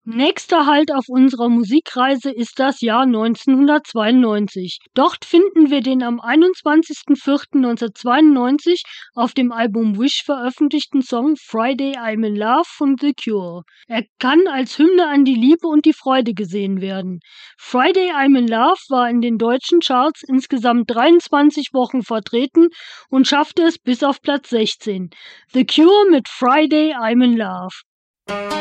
Nächster Halt auf unserer Musikreise ist das Jahr 1992. Dort finden wir den am 21.04.1992 auf dem Album Wish veröffentlichten Song Friday I'm in Love von The Cure. Er kann als Hymne an die Liebe und die Freude gesehen werden. Friday I'm in Love war in den deutschen Charts insgesamt 23 Wochen vertreten und schaffte es bis auf Platz 16. The Cure mit Friday I'm in Love.